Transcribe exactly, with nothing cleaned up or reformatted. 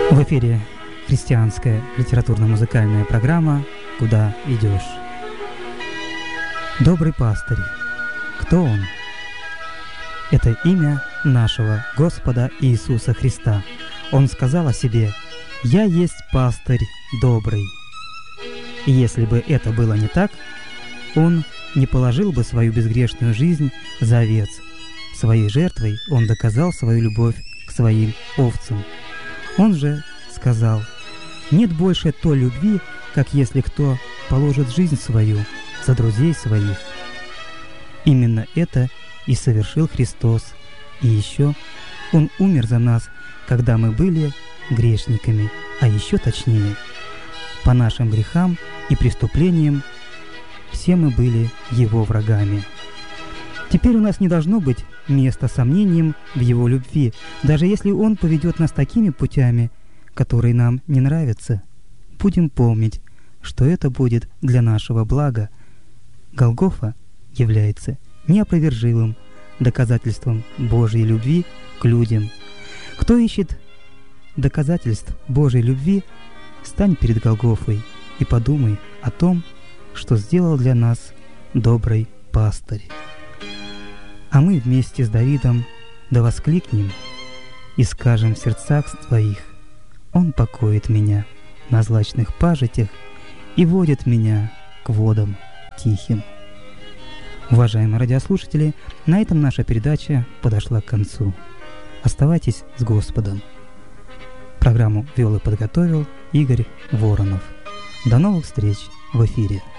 В эфире христианская литературно-музыкальная программа «Куда идешь?». Добрый пастырь. Кто он? Это имя нашего Господа Иисуса Христа. Он сказал о себе: «Я есть пастырь добрый». И если бы это было не так, Он не положил бы свою безгрешную жизнь за овец. Своей жертвой Он доказал свою любовь к своим овцам. Он же сказал: «Нет больше той любви, как если кто положит жизнь свою за друзей своих». Именно это и совершил Христос. И еще Он умер за нас, когда мы были грешниками, а еще точнее, по нашим грехам и преступлениям все мы были Его врагами. Теперь у нас не должно быть места сомнениям в Его любви, даже если Он поведет нас такими путями, которые нам не нравятся. Будем помнить, что это будет для нашего блага. Голгофа является неопровержимым доказательством Божьей любви к людям. Кто ищет доказательств Божьей любви, стань перед Голгофой и подумай о том, что сделал для нас добрый пастырь. А мы вместе с Давидом да воскликнем и скажем в сердцах своих: «Он покоит меня на злачных пажитях и водит меня к водам тихим». Уважаемые радиослушатели, на этом наша передача подошла к концу. Оставайтесь с Господом. Программу вел и подготовил Игорь Воронов. До новых встреч в эфире.